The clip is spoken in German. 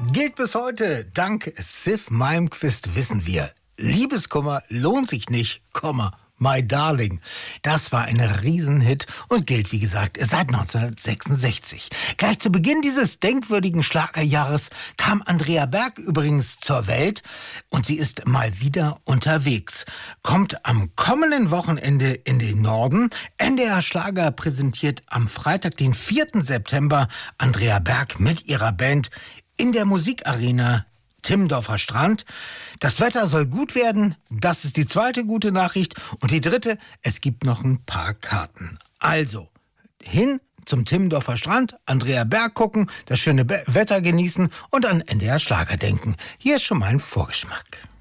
Gilt bis heute. Dank Sif Malmkvist wissen wir, Liebeskummer lohnt sich nicht, My Darling. Das war ein Riesenhit und gilt, wie gesagt, seit 1966. Gleich zu Beginn dieses denkwürdigen Schlagerjahres kam Andrea Berg übrigens zur Welt und sie ist mal wieder unterwegs. Kommt am kommenden Wochenende in den Norden. NDR Schlager präsentiert am Freitag, den 4. September, Andrea Berg mit ihrer Band in der Musikarena Timmendorfer Strand. Das Wetter soll gut werden, das ist die zweite gute Nachricht. Und die dritte, es gibt noch ein paar Karten. Also, hin zum Timmendorfer Strand, Andrea Berg gucken, das schöne Wetter genießen und an NDR Schlager denken. Hier ist schon mal ein Vorgeschmack.